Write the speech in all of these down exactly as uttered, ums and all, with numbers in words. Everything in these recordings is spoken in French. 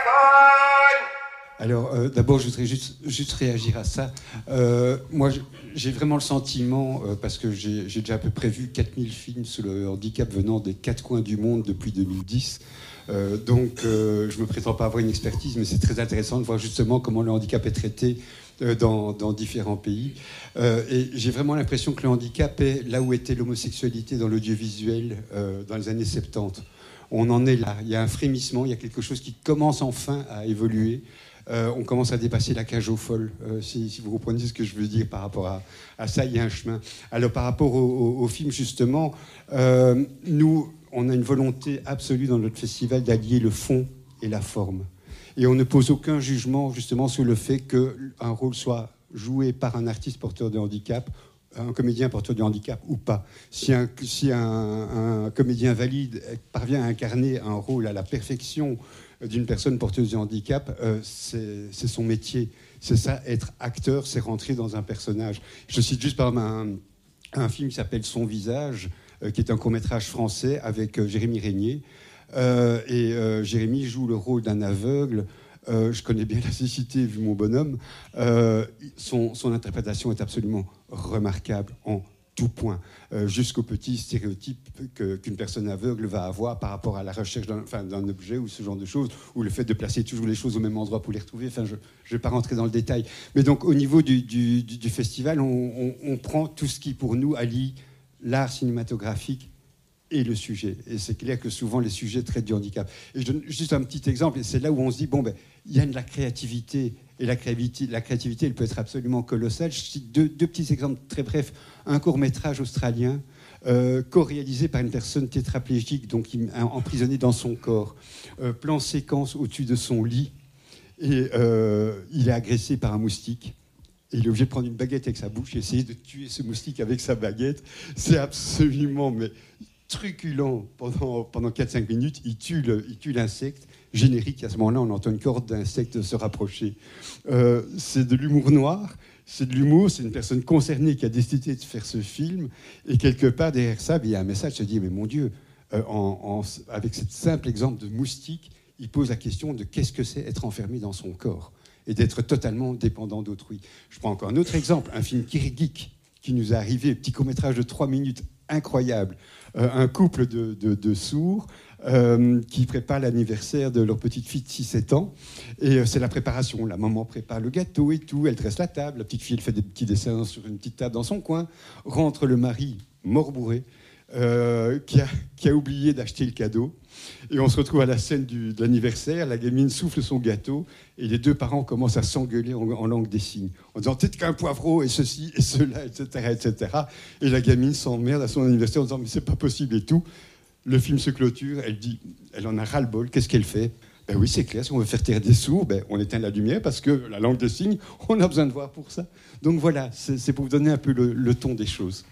Alors, euh, d'abord, je voudrais juste, juste réagir à ça. Euh, moi, j'ai vraiment le sentiment, euh, parce que j'ai déjà à peu près vu quatre mille films sur le handicap venant des quatre coins du monde depuis deux mille dix. Euh, donc, euh, je ne me prétends pas avoir une expertise, mais c'est très intéressant de voir justement comment le handicap est traité euh, dans, dans différents pays. Euh, et j'ai vraiment l'impression que le handicap est là où était l'homosexualité dans l'audiovisuel euh, dans les années soixante-dix. On en est là. Il y a un frémissement, il y a quelque chose qui commence enfin à évoluer. Euh, on commence à dépasser la cage aux folles, euh, si, si vous comprenez ce que je veux dire par rapport à, à ça, il y a un chemin. Alors, par rapport au, au, au film, justement, euh, nous, on a une volonté absolue dans notre festival d'allier le fond et la forme. Et on ne pose aucun jugement, justement, sur le fait qu'un rôle soit joué par un artiste porteur de handicap, un comédien porteur de handicap ou pas. Si un, si un, un comédien valide parvient à incarner un rôle à la perfection d'une personne porteuse de handicap, euh, c'est son métier. C'est ça, être acteur, c'est rentrer dans un personnage. Je cite juste par exemple un, un film qui s'appelle Son visage, euh, qui est un court-métrage français avec euh, Jérémy Régnier. Euh, et euh, Jérémy joue le rôle d'un aveugle. Euh, je connais bien la cécité, vu mon bonhomme. Euh, son, son interprétation est absolument remarquable en tout point, euh, jusqu'au petit stéréotype que, qu'une personne aveugle va avoir par rapport à la recherche d'un enfin, d'un objet ou ce genre de choses, ou le fait de placer toujours les choses au même endroit pour les retrouver. Enfin, je ne vais pas rentrer dans le détail. Mais donc, au niveau du, du, du festival, on, on, on prend tout ce qui, pour nous, allie l'art cinématographique et le sujet. Et c'est clair que souvent, les sujets traitent du handicap. Et je donne juste un petit exemple, et c'est là où on se dit, bon, ben, il y a de la créativité, et la créativité, la créativité, elle peut être absolument colossale. Je cite deux, deux petits exemples très brefs. Un court-métrage australien, euh, co-réalisé par une personne tétraplégique, donc emprisonnée dans son corps. Euh, plan séquence au-dessus de son lit, et euh, il est agressé par un moustique. Et il est obligé de prendre une baguette avec sa bouche et essayer de tuer ce moustique avec sa baguette. C'est absolument mais, truculent. Pendant, pendant quatre cinq minutes, il tue l'insecte. Générique, à ce moment-là, on entend une corde d'insectes se rapprocher. Euh, c'est de l'humour noir, c'est de l'humour, c'est une personne concernée qui a décidé de faire ce film, et quelque part, derrière ça, il y a un message, se dit, mais mon Dieu, euh, en, en, avec ce simple exemple de moustique, il pose la question de qu'est-ce que c'est être enfermé dans son corps, et d'être totalement dépendant d'autrui. Je prends encore un autre exemple, un film Kirgik, qui nous est arrivé, petit court-métrage de trois minutes, incroyable, euh, un couple de, de, de sourds, Euh, qui prépare l'anniversaire de leur petite fille de six sept ans. Et euh, c'est la préparation. La maman prépare le gâteau et tout. Elle dresse la table. La petite fille, elle fait des petits dessins sur une petite table dans son coin. Rentre le mari, mort bourré, euh, qui, a, qui a oublié d'acheter le cadeau. Et on se retrouve à la scène du, de l'anniversaire. La gamine souffle son gâteau. Et les deux parents commencent à s'engueuler en, en langue des signes. En disant, t'es qu'un poivreau, et ceci, et cela, et cetera, et cetera. Et la gamine s'emmerde à son anniversaire en disant, mais c'est pas possible et tout. Le film se clôture, elle dit, elle en a ras-le-bol, qu'est-ce qu'elle fait? Ben oui, c'est clair, si on veut faire taire des sourds, ben on éteint la lumière parce que la langue des signes, on a besoin de voir pour ça. Donc voilà, c'est pour vous donner un peu le, le ton des choses.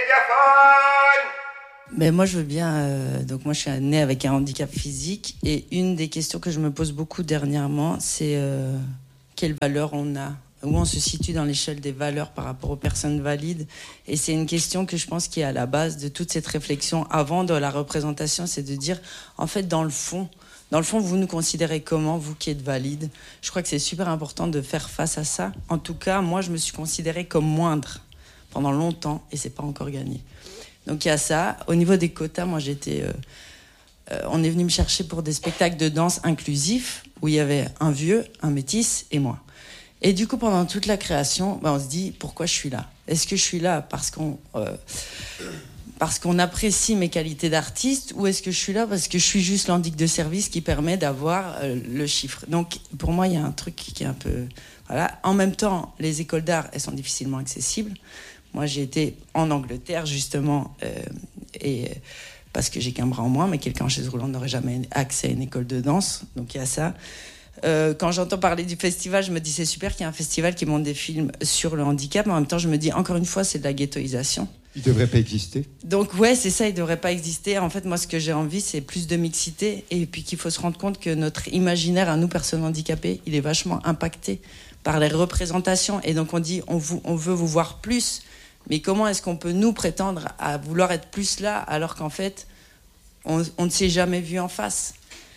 Médiaphone. Ben moi, je veux bien... Euh, donc moi, je suis née avec un handicap physique, et une des questions que je me pose beaucoup dernièrement, c'est euh, quelle valeur on a, où on se situe dans l'échelle des valeurs par rapport aux personnes valides. Et c'est une question que je pense qui est à la base de toute cette réflexion avant de la représentation, c'est de dire, en fait, dans le fond, dans le fond, vous nous considérez comment, vous qui êtes valide? Je crois que c'est super important de faire face à ça. En tout cas, moi, je me suis considérée comme moindre pendant longtemps, et c'est pas encore gagné. Donc il y a ça. Au niveau des quotas, moi, j'étais... Euh, euh, on est venu me chercher pour des spectacles de danse inclusifs, où il y avait un vieux, un métis et moi. Et du coup, pendant toute la création, ben, on se dit, pourquoi je suis là? Est-ce que je suis là parce qu'on euh, parce qu'on apprécie mes qualités d'artiste, ou est-ce que je suis là parce que je suis juste l'handic de service qui permet d'avoir euh, le chiffre? Donc, pour moi, il y a un truc qui est un peu... Voilà. En même temps, les écoles d'art, elles sont difficilement accessibles. Moi, j'ai été en Angleterre, justement, euh, et, parce que j'ai qu'un bras en moins, mais quelqu'un en chaise roulante n'aurait jamais accès à une école de danse. Donc, il y a ça. Euh, quand j'entends parler du festival, je me dis c'est super qu'il y ait un festival qui monte des films sur le handicap, mais en même temps je me dis encore une fois c'est de la ghettoisation. Il ne devrait pas exister. Donc ouais, c'est ça, il ne devrait pas exister. En fait, moi ce que j'ai envie, c'est plus de mixité, et puis qu'il faut se rendre compte que notre imaginaire à nous, personnes handicapées, il est vachement impacté par les représentations, et donc on dit on, vous, on veut vous voir plus, mais comment est-ce qu'on peut nous prétendre à vouloir être plus là alors qu'en fait on, on ne s'est jamais vu en face?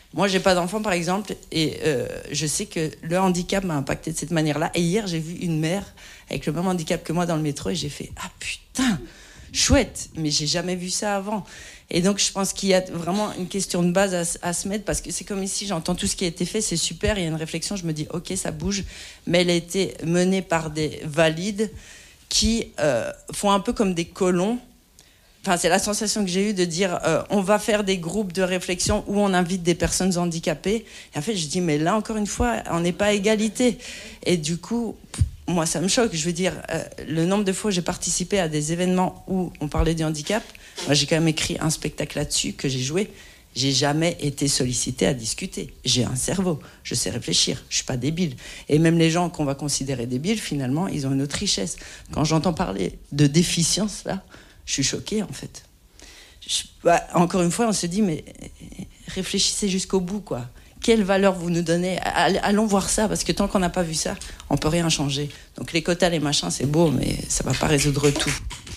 Moi, j'ai pas d'enfant, par exemple, et euh, je sais que le handicap m'a impacté de cette manière-là. Et hier, j'ai vu une mère avec le même handicap que moi dans le métro, et j'ai fait « Ah putain, chouette !» Mais j'ai jamais vu ça avant. Et donc, je pense qu'il y a vraiment une question de base à, à se mettre, parce que c'est comme ici, j'entends tout ce qui a été fait, c'est super, il y a une réflexion, je me dis « Ok, ça bouge », mais elle a été menée par des valides qui euh, font un peu comme des colons. Enfin, c'est la sensation que j'ai eue de dire euh, on va faire des groupes de réflexion où on invite des personnes handicapées. Et en fait, je dis mais là encore une fois, on n'est pas à égalité. Et du coup, moi, ça me choque. Je veux dire, euh, le nombre de fois où j'ai participé à des événements où on parlait du handicap, moi, j'ai quand même écrit un spectacle là-dessus que j'ai joué. J'ai jamais été sollicitée à discuter. J'ai un cerveau, je sais réfléchir, je suis pas débile. Et même les gens qu'on va considérer débiles, finalement, ils ont une autre richesse. Quand j'entends parler de déficience, là, je suis choquée, en fait. Je, bah, encore une fois, on se dit, mais réfléchissez jusqu'au bout, quoi. Quelle valeur vous nous donnez ? Allons voir ça, parce que tant qu'on n'a pas vu ça, on peut rien changer. Donc les quotas, les machins, c'est beau, mais ça va pas résoudre tout.